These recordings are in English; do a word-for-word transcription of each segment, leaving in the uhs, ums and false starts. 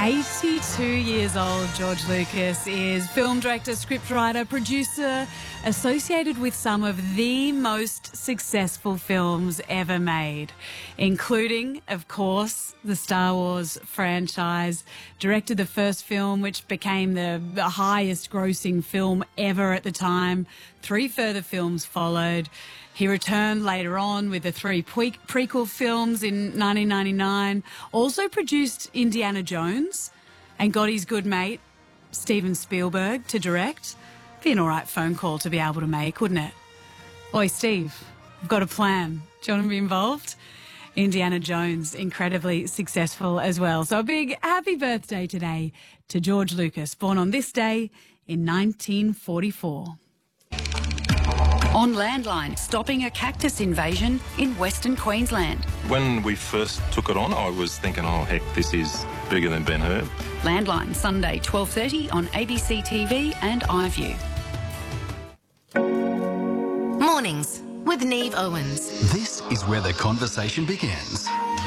eighty-two years old, George Lucas is film director, scriptwriter, producer, associated with some of the most successful films ever made, including, of course, the Star Wars franchise, directed the first film, which became the, the highest grossing film ever at the time. Three further films followed. He returned later on with the three pre- prequel films in nineteen ninety-nine, also produced Indiana Jones and got his good mate, Steven Spielberg, to direct. Be an all right phone call to be able to make, wouldn't it? Oi, Steve, I've got a plan. Do you want to be involved? Indiana Jones, incredibly successful as well. So a big happy birthday today to George Lucas, born on this day in nineteen forty-four. On Landline, stopping a cactus invasion in Western Queensland. When we first took it on, I was thinking, oh, heck, this is bigger than Ben-Hur. Landline, Sunday, twelve thirty on A B C T V and iView. Mornings with Neve Owens. This is where the conversation begins.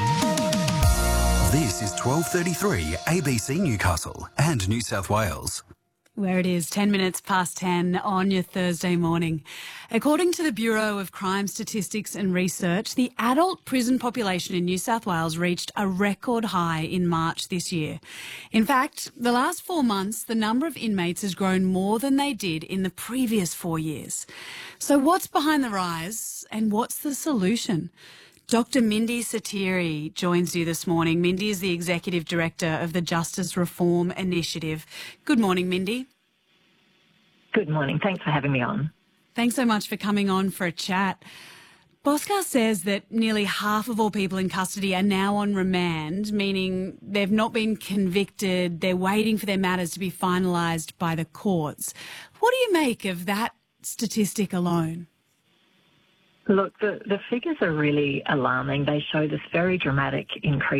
This is twelve thirty-three A B C Newcastle and New South Wales. Where it is ten minutes past ten on your Thursday morning. According to the Bureau of Crime Statistics and Research, the adult prison population in New South Wales reached a record high in March this year. In fact, the last four months, the number of inmates has grown more than they did in the previous four years. So what's behind the rise and what's the solution? Doctor Mindy Satiri joins you this morning. Mindy is the Executive Director of the Justice Reform Initiative. Good morning, Mindy. Good morning. Thanks for having me on. Thanks so much for coming on for a chat. Boscar says that nearly half of all people in custody are now on remand, meaning they've not been convicted, they're waiting for their matters to be finalised by the courts. What do you make of that statistic alone? Look, the, the figures are really alarming. They show this very dramatic increase